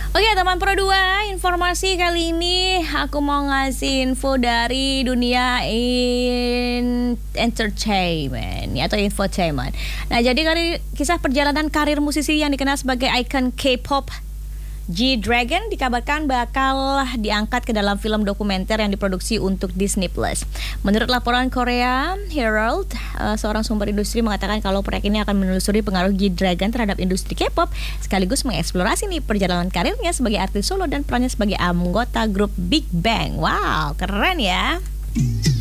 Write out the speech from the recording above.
Oke teman Pro 2, informasi kali ini aku mau ngasih info dari dunia entertainment atau infotainment. Nah, jadi kisah perjalanan karir musisi yang dikenal sebagai ikon K-pop G-Dragon dikabarkan bakal diangkat ke dalam film dokumenter yang diproduksi untuk Disney Plus. Menurut laporan Korea Herald, seorang sumber industri mengatakan kalau proyek ini akan menelusuri pengaruh G-Dragon terhadap industri K-pop sekaligus mengeksplorasi nih perjalanan karirnya sebagai artis solo dan perannya sebagai anggota grup Big Bang. Wow, keren ya.